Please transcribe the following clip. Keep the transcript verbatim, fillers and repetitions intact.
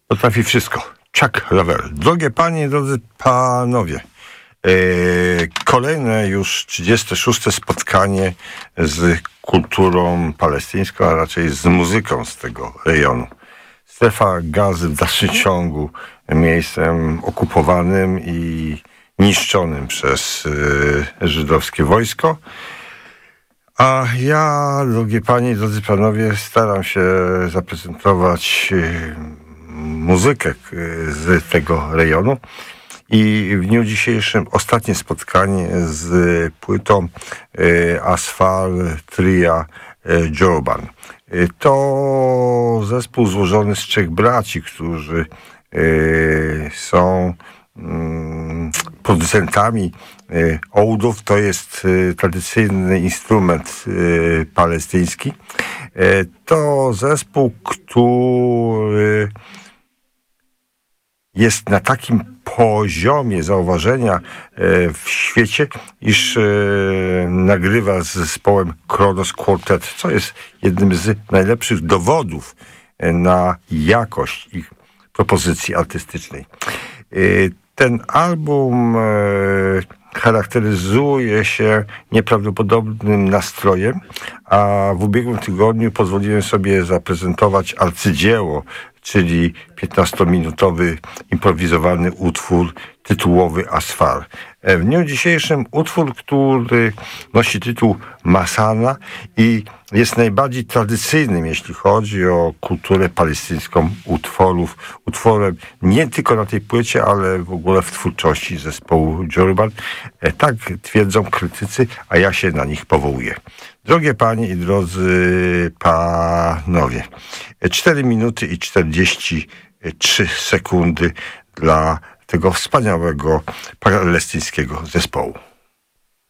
Potrafi wszystko. Chuck Leavell. Drogie panie, drodzy panowie, yy, kolejne już trzydzieste szóste spotkanie z kulturą palestyńską, a raczej z muzyką z tego rejonu. Strefa Gazy w dalszym ciągu miejscem okupowanym i niszczonym przez yy, żydowskie wojsko. A ja, drogie panie i drodzy panowie, staram się zaprezentować yy, muzykę z tego rejonu i w dniu dzisiejszym ostatnie spotkanie z płytą y, Asfal Tria y, Jorban. Y, to zespół złożony z trzech braci, którzy y, są y, producentami y, oudów. To jest y, tradycyjny instrument y, palestyński. Y, to zespół, który jest na takim poziomie zauważenia w świecie, iż nagrywa z zespołem Kronos Quartet, co jest jednym z najlepszych dowodów na jakość ich propozycji artystycznej. Ten album charakteryzuje się nieprawdopodobnym nastrojem, a w ubiegłym tygodniu pozwoliłem sobie zaprezentować arcydzieło, czyli piętnastominutowy improwizowany utwór tytułowy Asfal. W dniu dzisiejszym utwór, który nosi tytuł Masana i jest najbardziej tradycyjnym, jeśli chodzi o kulturę palestyńską utworów, utworem nie tylko na tej płycie, ale w ogóle w twórczości zespołu Jorban. Tak twierdzą krytycy, a ja się na nich powołuję. Drogie panie i drodzy panowie, cztery minuty i czterdzieści trzy sekundy dla tego wspaniałego palestyńskiego zespołu.